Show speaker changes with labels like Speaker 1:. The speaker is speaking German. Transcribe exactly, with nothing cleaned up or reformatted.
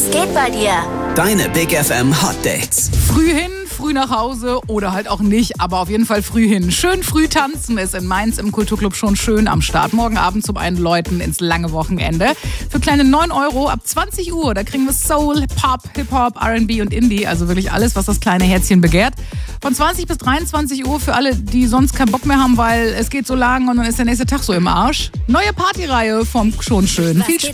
Speaker 1: geht bei dir?
Speaker 2: Deine Big F M Hot Dates.
Speaker 3: Früh hin, früh nach Hause oder halt auch nicht, aber auf jeden Fall früh hin. Schön früh tanzen ist in Mainz im Kulturclub schon schön am Start. Morgen Abend zum Einläuten ins lange Wochenende. Für kleine neun Euro ab zwanzig Uhr, da kriegen wir Soul, Pop, Hip-Hop, R and B und Indie. Also wirklich alles, was das kleine Herzchen begehrt. Von zwanzig bis dreiundzwanzig Uhr für alle, die sonst keinen Bock mehr haben, weil es geht so lang und dann ist der nächste Tag so im Arsch. Neue Partyreihe vom Schon Schön. Viel Spaß.